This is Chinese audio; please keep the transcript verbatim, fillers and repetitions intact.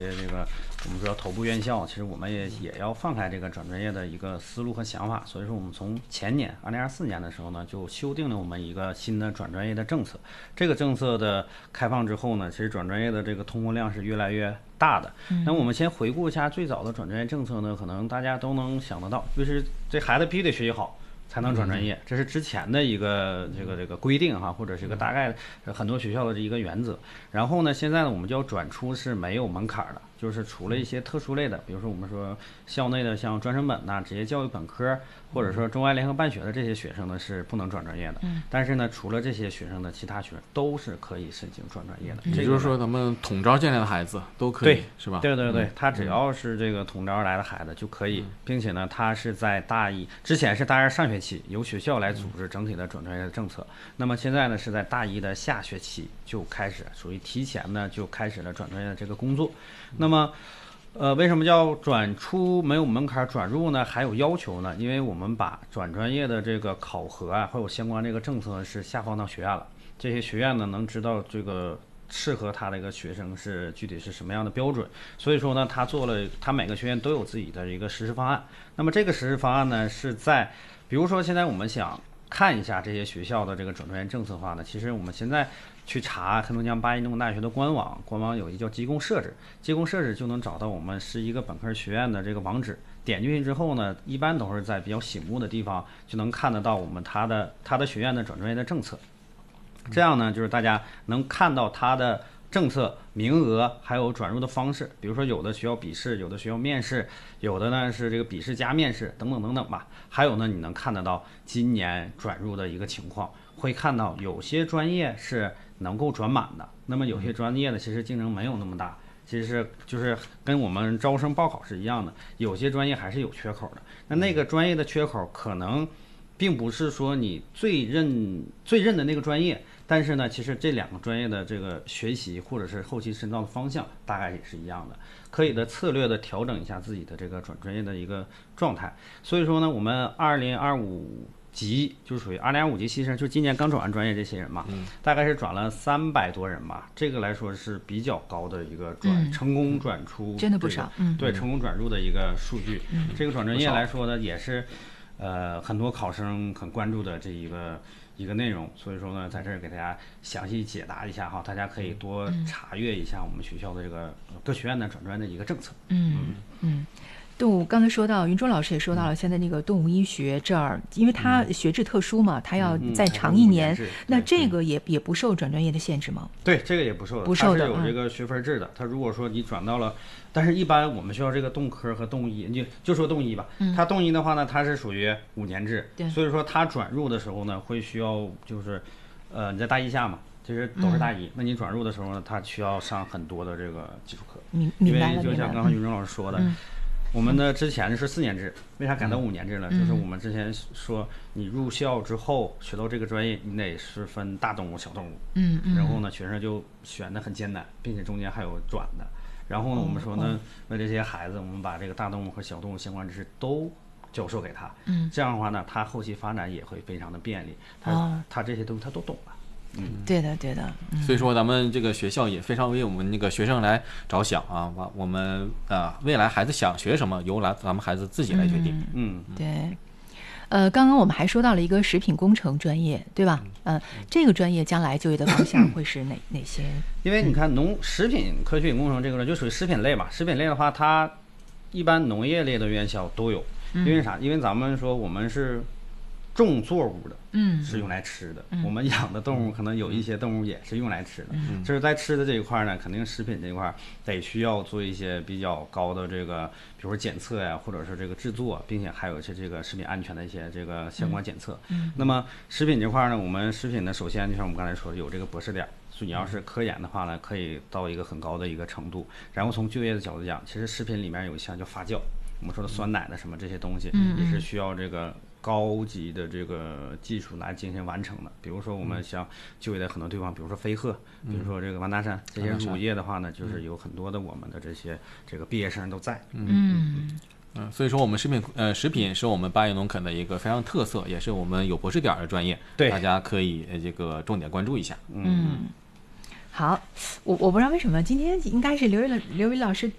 这个我们说头部院校，其实我们也也要放开这个转专业的一个思路和想法，所以说我们从前年二零二四年的时候呢，就修订了我们一个新的转专业的政策。这个政策的开放之后呢，其实转专业的这个通过量是越来越大的。那我们先回顾一下最早的转专业政策呢，可能大家都能想得到，就是这孩子必须得学习好才能转专业，这是之前的一个这个这个规定哈，或者是一个大概很多学校的一个原则。然后呢，现在呢，我们就要转出是没有门槛的，就是除了一些特殊类的，比如说我们说校内的像专升本呐、职业教育本科，或者说中外联合办学的这些学生呢是不能转专业的。但是呢，除了这些学生的其他学生都是可以申请转专业的。 也就是说，咱们统招进来的孩子都可以， 对， 是吧？ 对对对，他只要是这个统招来的孩子就可以，并且呢，他是在大一之前是大二上学期由学校来组织整体的转专业的政策，那么现在呢是在大一的下学期就开始，属于提前呢就开始了转专业的这个工作。那么呃，为什么叫转出没有门槛转入呢？还有要求呢？因为我们把转专业的这个考核啊，还有相关这个政策是下放到学院了。这些学院呢，能知道这个适合他的一个学生是具体是什么样的标准。所以说呢，他做了，他每个学院都有自己的一个实施方案。那么这个实施方案呢，是在比如说现在我们想看一下这些学校的这个转专业政策的话呢，其实我们现在去查黑龙江八一重工大学的官网，官网有一个叫机构设置，机构设置就能找到我们是一个本科学院的这个网址。点进去之后呢，一般都是在比较醒目的地方就能看得到我们它的它的学院的转专业的政策。这样呢，就是大家能看到它的政策、名额还有转入的方式，比如说有的需要笔试，有的需要面试，有的呢是这个笔试加面试等等等等吧。还有呢，你能看得到今年转入的一个情况，会看到有些专业是能够转满的，那么有些专业呢其实竞争没有那么大，其实就是跟我们招生报考是一样的，有些专业还是有缺口的。那那个专业的缺口可能并不是说你最认最认的那个专业，但是呢，其实这两个专业的这个学习或者是后期深造的方向大概也是一样的，可以的策略的调整一下自己的这个转专业的一个状态。所以说呢，我们二零二五级就属于二零二五级新生，就今年刚转完专业这些人嘛，嗯、大概是转了三百多人吧，这个来说是比较高的一个转、嗯、成功转出、这个， 真的不少，嗯， 对，成功转入的一个数据。嗯、这个转专业来说呢，也是。呃，很多考生很关注的这一个一个内容，所以说呢，在这儿给大家详细解答一下哈，大家可以多查阅一下我们学校的这个各学院的转专的一个政策。 嗯嗯。嗯动物刚才说到，云中老师也说到了，现在那个动物医学这儿，因为它学制特殊嘛，它要再长一年， 嗯嗯、 那这个也也不受转专业的限制吗？ 对，这个也不受的， 不受的， 它是有这个学分制的。它如果说你转到了，但是一般我们学校这个动科和动医，就就说动医吧， 嗯、 它动医的话呢，它是属于五年制， 对， 所以说它转入的时候呢，会需要就是，呃，你在大一下嘛。其实都是大一、嗯，那你转入的时候呢，他需要上很多的这个基础课， 明因白了， 为就像刚才云中老师说的。嗯我们呢之前是四年制，为啥改到五年制了？嗯、就是我们之前说，你入校之后学到这个专业，你得是分大动物、小动物。 嗯嗯。 然后呢，学生就选的很艰难，并且中间还有转的。然后呢，我们说呢，为这些孩子，我们把这个大动物和小动物相关知识都教授给他。 嗯。 这样的话呢，他后期发展也会非常的便利。他、哦、他这些东西他都懂了。 嗯，对的，对的。嗯、 所以说，咱们这个学校也非常为我们那个学生来着想啊。我们啊，未来孩子想学什么，由来咱们孩子自己来决定。 嗯，嗯对。呃，刚刚我们还说到了一个食品工程专业，对吧？嗯、呃，这个专业将来就业的方向会是哪哪些？ 因为你看，农食品科学与工程这个呢，就属于食品类嘛。食品类的话，它一般农业类的院校都有。因为啥？因为咱们说我们是种作物的， 嗯， 是用来吃的、 嗯。 我们养的动物可能有一些动物也是用来吃的。嗯，就是在吃的这一块呢，肯定食品这一块得需要做一些比较高的这个，比如说检测呀，或者是这个制作，并且还有一些这个食品安全的一些这个相关检测。 嗯， 那么食品这块呢，我们食品呢，首先就像我们刚才说的，有这个博士点。所以你要是科研的话呢，可以到一个很高的一个程度。然后从就业的角度讲，其实食品里面有一项叫发酵，我们说的酸奶的什么这些东西，也是需要这个高级的这个技术来进行完成的。比如说我们像就业的很多地方，比如说飞鹤，比如说这个完大山，这些乳业的话呢，就是有很多的我们的这些这个毕业生都在。 嗯嗯，所以说我们食品呃食品是我们八一农垦的一个非常特色，也是我们有博士点的专业， 对， 大家可以呃这个重点关注一下。 嗯。 好，我我不知道为什么今天应该是刘宇老刘宇老师